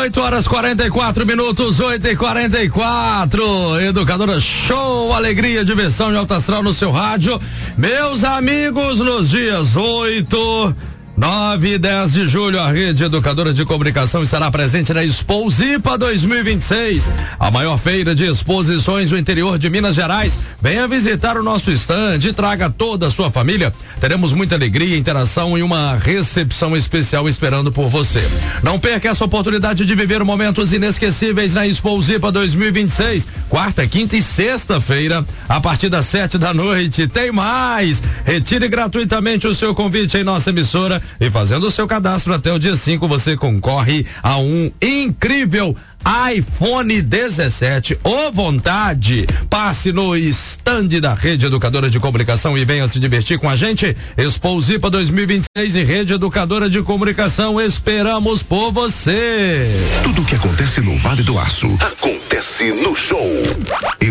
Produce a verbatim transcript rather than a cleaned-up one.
oito horas quarenta e quatro minutos, oito e quarenta e quatro. Educadora Show, alegria, diversão e alto astral no seu rádio. Meus amigos, nos dias oito, nove e dez de julho, a Rede Educadora de Comunicação estará presente na Exposipa dois mil e vinte e seis, a maior feira de exposições do interior de Minas Gerais. Venha visitar o nosso estande e traga toda a sua família. Teremos muita alegria, interação e uma recepção especial esperando por você. Não perca essa oportunidade de viver momentos inesquecíveis na Exposipa dois mil e vinte e seis, quarta, quinta e sexta-feira, a partir das sete da noite. Tem mais! Retire gratuitamente o seu convite em nossa emissora e fazendo o seu cadastro até o dia cinco, você concorre a um incrível iPhone dezessete. Ô vontade! Passe no estande da Rede Educadora de Comunicação e venha se divertir com a gente. Exposipa dois mil e vinte e seis e Rede Educadora de Comunicação, esperamos por você. Tudo o que acontece no Vale do Aço acontece no show.